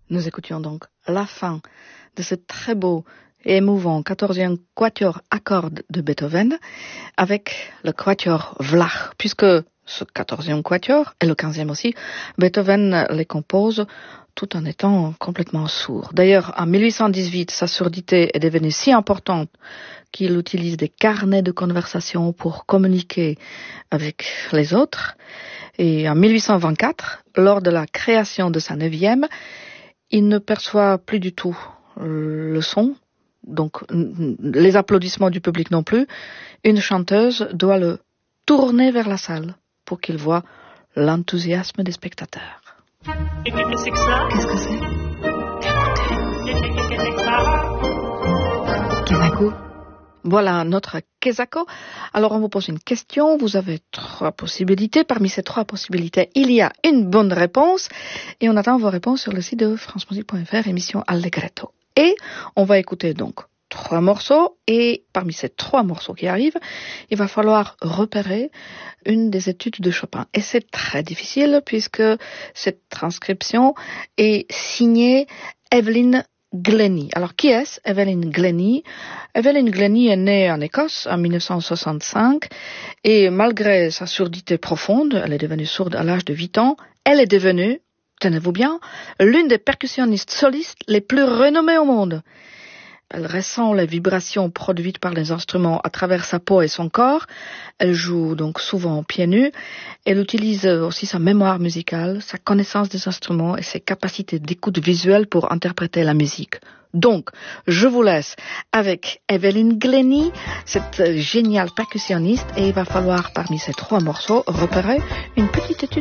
Nous écoutions donc la fin de ce très beau et émouvant 14e quatuor à cordes de Beethoven avec le quatuor Vlach, puisque ce 14e quatuor et le 15e aussi, Beethoven les compose tout en étant complètement sourd. D'ailleurs, en 1818, sa surdité est devenue si importante qu'il utilise des carnets de conversation pour communiquer avec les autres. Et en 1824, lors de la création de sa 9e, il ne perçoit plus du tout le son, donc les applaudissements du public non plus. Une chanteuse doit le tourner vers la salle pour qu'il voie l'enthousiasme des spectateurs. Et qu'est-ce que c'est que ça? Qu'est-ce que c'est? Qu'est-ce que c'est que ça? Kezako. Voilà notre Kezako. Alors on vous pose une question, vous avez 3 possibilités. Parmi ces 3 possibilités, il y a une bonne réponse et on attend vos réponses sur le site de francemusique.fr, émission Allegretto. Et on va écouter donc 3 morceaux et parmi ces 3 morceaux qui arrivent, il va falloir repérer une des études de Chopin. Et c'est très difficile puisque cette transcription est signée Evelyn Glennie. Alors, qui est-ce, Evelyn Glennie? Evelyn Glennie est née en Écosse en 1965 et malgré sa surdité profonde, elle est devenue sourde à l'âge de 8 ans, elle est devenue, tenez-vous bien, l'une des percussionnistes solistes les plus renommées au monde. Elle ressent les vibrations produites par les instruments à travers sa peau et son corps. Elle joue donc souvent pieds nus. Elle utilise aussi sa mémoire musicale, sa connaissance des instruments et ses capacités d'écoute visuelle pour interpréter la musique. Donc, je vous laisse avec Evelyn Glennie, cette géniale percussionniste, et il va falloir parmi ces 3 morceaux repérer une petite étude